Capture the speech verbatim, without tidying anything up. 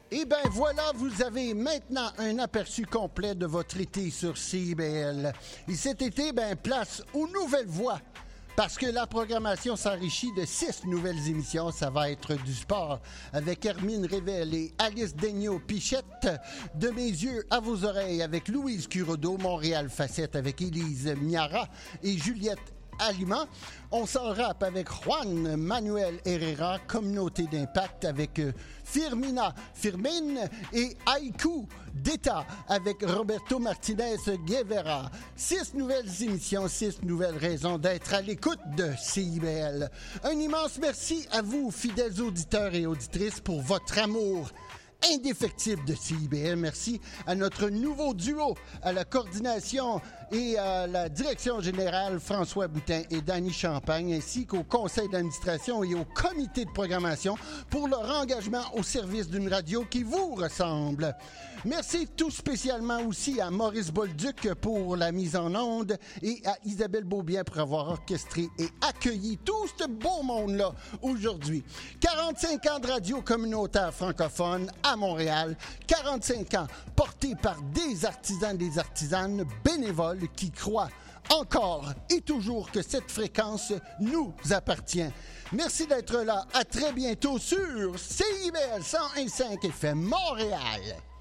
Et bien voilà, vous avez maintenant un aperçu complet de votre été sur C I B L. Et cet été, ben place aux nouvelles voix. Parce que la programmation s'enrichit de six nouvelles émissions. Ça va être du sport avec Hermine Rével et Alice Daigneault-Pichette. De mes yeux à vos oreilles avec Louise Curodeau. Montréal Facette avec Élise Miara et Juliette Aliment. On s'en rappe avec Juan Manuel Herrera, Communauté d'impact avec euh, Firmina Firmin et Haïku d'État avec Roberto Martinez Guevara. Six nouvelles émissions, six nouvelles raisons d'être à l'écoute de C I B L. Un immense merci à vous, fidèles auditeurs et auditrices, pour votre amour indéfectible de C I B L. Merci à notre nouveau duo, à la coordination et à la direction générale, François Boutin et Danny Champagne, ainsi qu'au conseil d'administration et au comité de programmation pour leur engagement au service d'une radio qui vous ressemble. Merci tout spécialement aussi à Maurice Bolduc pour la mise en onde et à Isabelle Beaubien pour avoir orchestré et accueilli tout ce beau monde-là aujourd'hui. quarante-cinq ans de radio communautaire francophone à Montréal, quarante-cinq ans portés par des artisans, des artisanes bénévoles qui croient encore et toujours que cette fréquence nous appartient. Merci d'être là. À très bientôt sur C I B L cent un virgule cinq F M Montréal.